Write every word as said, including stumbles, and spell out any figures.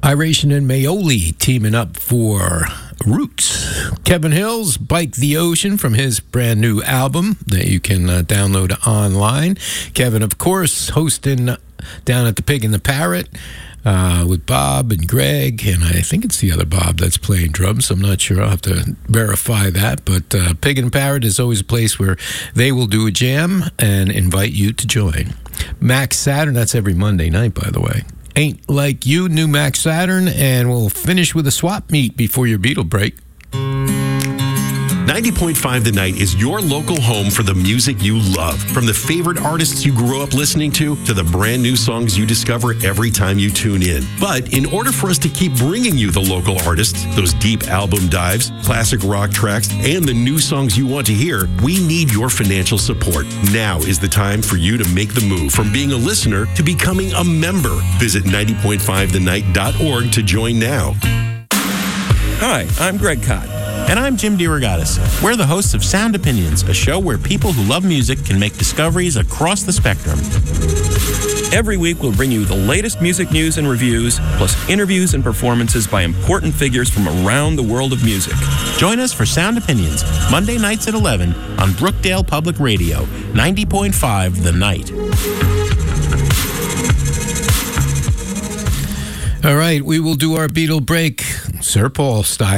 Iration and Maioli teaming up for Roots. Kevin Hills, Bike the Ocean from his brand new album that you can uh, download online. Kevin, of course, hosting down at the Pig and the Parrot uh, with Bob and Greg, and I think it's the other Bob that's playing drums. I'm not sure. I'll have to verify that. But uh, Pig and Parrot is always a place where they will do a jam and invite you to join. Max Saturn, that's every Monday night, by the way. Ain't Like You, new Max Saturn, and we'll finish with a swap meet before your Beatle break. ninety point five The Night is your local home for the music you love. From the favorite artists you grew up listening to, to the brand new songs you discover every time you tune in. But in order for us to keep bringing you the local artists, those deep album dives, classic rock tracks, and the new songs you want to hear, we need your financial support. Now is the time for you to make the move from being a listener to becoming a member. Visit ninety point five the night dot org to join now. Hi, I'm Greg Cott. And I'm Jim DeRogatis. We're the hosts of Sound Opinions, a show where people who love music can make discoveries across the spectrum. Every week, we'll bring you the latest music news and reviews, plus interviews and performances by important figures from around the world of music. Join us for Sound Opinions, Monday nights at eleven on Brookdale Public Radio, ninety point five The Night. All right, we will do our Beatle break, Sir Paul style.